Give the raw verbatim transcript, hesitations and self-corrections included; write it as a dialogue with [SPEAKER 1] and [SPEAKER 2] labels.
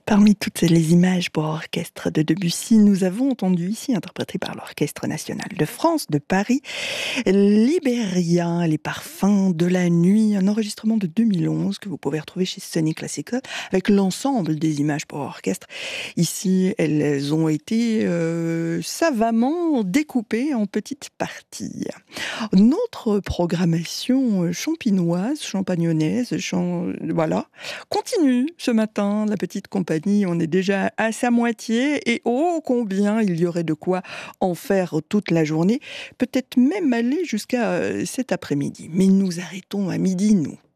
[SPEAKER 1] Parmi toutes les images pour orchestre de Debussy, nous avons entendu ici, interprété par l'Orchestre national de France de Paris, Liberia, les parfums de la nuit, un enregistrement de deux mille onze que vous pouvez retrouver chez Sony Classical avec l'ensemble des images pour orchestre. Ici, elles ont été euh, savamment découpées en petites parties. Notre programmation champinoise, champagnonnaise, champ... voilà, continue ce matin. La petite compagnie, on est déjà à sa moitié et oh combien il y aurait de quoi en faire toute la journée, peut-être même aller jusqu'à euh, cet après-midi. Mais nous arrêtons à midi, nous.